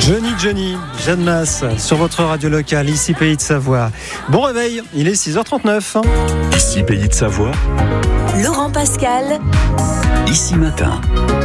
Johnny, Jeanne Masse, sur votre radio locale, ici Pays de Savoie. Bon réveil, il est 6h39. Ici Pays de Savoie. Laurent Pascal. Ici Matin.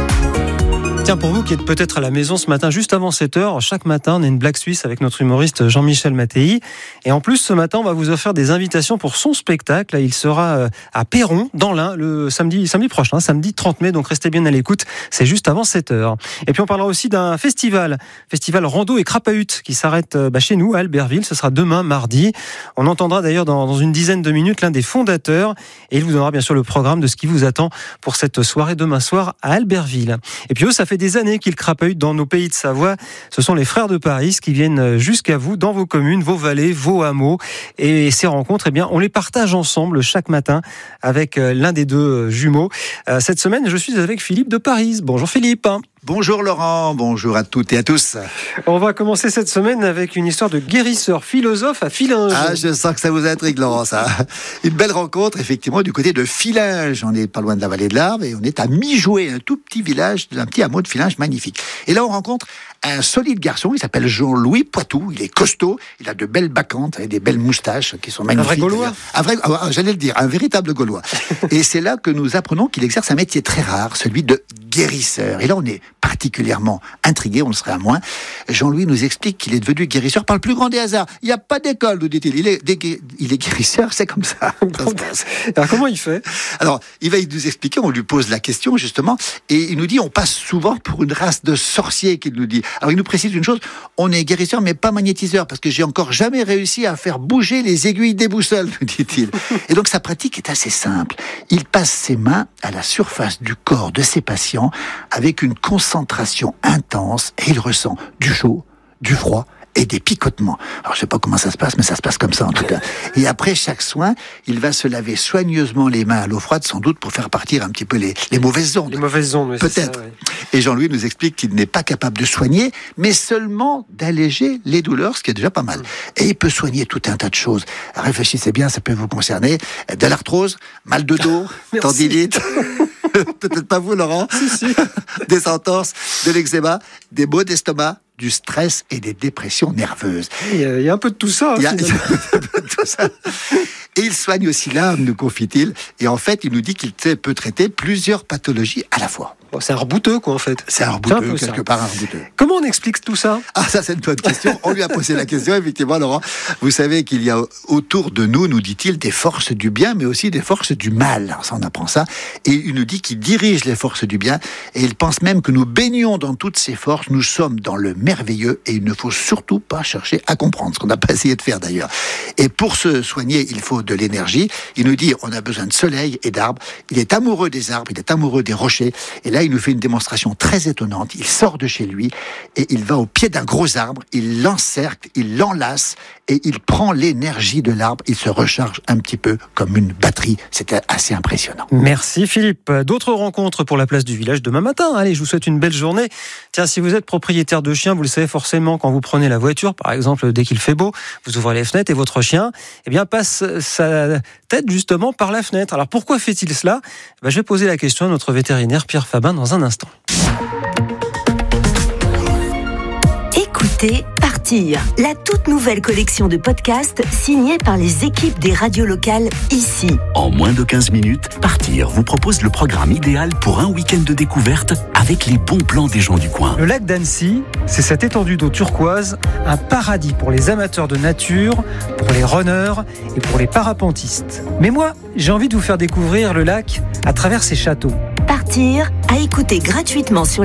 Tiens, pour vous qui êtes peut-être à la maison ce matin, juste avant 7h, chaque matin, on a une blague suisse avec notre humoriste Jean-Michel Mattei. Et en plus, ce matin, on va vous offrir des invitations pour son spectacle. Il sera à Perron, dans l'Ain, le samedi prochain, samedi 30 mai. Donc restez bien à l'écoute, c'est juste avant 7h. Et puis on parlera aussi d'un festival Rando et Crapahut, qui s'arrête chez nous, à Albertville. Ce sera demain, mardi. On entendra d'ailleurs dans une dizaine de minutes l'un des fondateurs. Et il vous donnera bien sûr le programme de ce qui vous attend pour cette soirée demain soir à Albertville. Et puis eux, ça fait des années qu'ils crapahutent dans nos pays de Savoie. Ce sont les frères de Paris qui viennent jusqu'à vous, dans vos communes, vos vallées, vos hameaux. Et ces rencontres, on les partage ensemble chaque matin avec l'un des deux jumeaux. Cette semaine, je suis avec Philippe de Paris. Bonjour Philippe. Bonjour Laurent, bonjour à toutes et à tous. On va commencer cette semaine avec une histoire de guérisseur philosophe à Fillinges. Ah, je sens que ça vous intrigue Laurent, ça. Une belle rencontre effectivement du côté de Fillinges. On n'est pas loin de la vallée de l'Arve et on est à Mijoué, un tout petit village, un petit hameau de Fillinges magnifique. Et là on rencontre un solide garçon, il s'appelle Jean-Louis Poitou, il est costaud, il a de belles bacchantes et des belles moustaches qui sont magnifiques. Un vrai Gaulois. J'allais le dire, un véritable Gaulois. Et c'est là que nous apprenons qu'il exerce un métier très rare, celui de guérisseur. Et là on est particulièrement intrigué, on ne serait à moins. Jean-Louis nous explique qu'il est devenu guérisseur par le plus grand des hasards. Il n'y a pas d'école, nous dit-il. Il est guérisseur, c'est comme ça. Alors comment il fait ? Alors, il va nous expliquer, on lui pose la question justement, et il nous dit, on passe souvent pour une race de sorciers, qu'il nous dit. Alors il nous précise une chose, on est guérisseur mais pas magnétiseur, parce que j'ai encore jamais réussi à faire bouger les aiguilles des boussoles, nous dit-il. Et donc sa pratique est assez simple. Il passe ses mains à la surface du corps de ses patients avec une concentration intense et il ressent du chaud, du froid et des picotements. Alors je sais pas comment ça se passe, mais ça se passe comme ça en tout cas. Et après chaque soin, il va se laver soigneusement les mains à l'eau froide, sans doute pour faire partir un petit peu les mauvaises ondes. Les mauvaises ondes, oui, peut-être. Ça, oui. Et Jean-Louis nous explique qu'il n'est pas capable de soigner, mais seulement d'alléger les douleurs, ce qui est déjà pas mal. Et il peut soigner tout un tas de choses. Réfléchissez bien, ça peut vous concerner. De l'arthrose, mal de dos, tendinite. Peut-être pas vous, Laurent. Si. Des entorses, de l'eczéma, des maux d'estomac, du stress et des dépressions nerveuses. Il y a un peu de tout ça. Il y a un peu de tout ça. Et il soigne aussi l'âme, nous confie-t-il. Et en fait, il nous dit qu'il peut traiter plusieurs pathologies à la fois. Bon, c'est un rebouteux, quoi, en fait. C'est un rebouteux, quelque part un rebouteux. Comment on explique tout ça ? Ah, ça, c'est une bonne question. On lui a posé la question, effectivement, Laurent. Vous savez qu'il y a autour de nous, nous dit-il, des forces du bien, mais aussi des forces du mal. Alors ça, on apprend ça. Et il nous dit qu'il dirige les forces du bien. Et il pense même que nous baignons dans toutes ces forces. Nous sommes dans le merveilleux. Et il ne faut surtout pas chercher à comprendre, ce qu'on n'a pas essayé de faire d'ailleurs. Et pour se soigner, il faut de l'énergie. Il nous dit, on a besoin de soleil et d'arbres. Il est amoureux des arbres, il est amoureux des rochers. Et là, il nous fait une démonstration très étonnante. Il sort de chez lui et il va au pied d'un gros arbre, il l'encercle, il l'enlace et il prend l'énergie de l'arbre. Il se recharge un petit peu comme une batterie. C'était assez impressionnant. Merci Philippe. D'autres rencontres pour la place du village demain matin. Allez, je vous souhaite une belle journée. Tiens, si vous êtes propriétaire de chien, vous le savez forcément quand vous prenez la voiture, par exemple, dès qu'il fait beau, vous ouvrez les fenêtres et votre chien, passe sa tête justement par la fenêtre. Alors pourquoi fait-il cela ? Je vais poser la question à notre vétérinaire Pierre Fabin dans un instant. Écoutez Partir, la toute nouvelle collection de podcasts signée par les équipes des radios locales ici. En moins de 15 minutes, Partir vous propose le programme idéal pour un week-end de découverte avec les bons plans des gens du coin. Le lac d'Annecy, c'est cette étendue d'eau turquoise, un paradis pour les amateurs de nature, pour les runners et pour les parapentistes. Mais moi, j'ai envie de vous faire découvrir le lac à travers ses châteaux. Partir, à écouter gratuitement sur